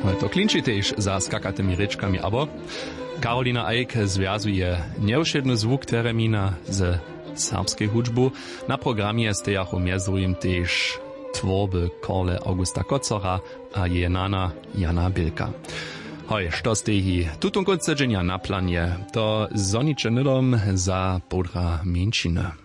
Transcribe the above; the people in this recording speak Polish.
To klinči tež za skakatymi rečkami, abo Karolina Eick związuje nieušedny zvuk teremina z serbskiej hudžbu. Na programie stejachu miezujem tež tworby Korle Augusta Kocora a je nana Jana Bilka. Hoj, što stehi tutun koncertženja na planie, to zoniče nydom za podra mięčiny.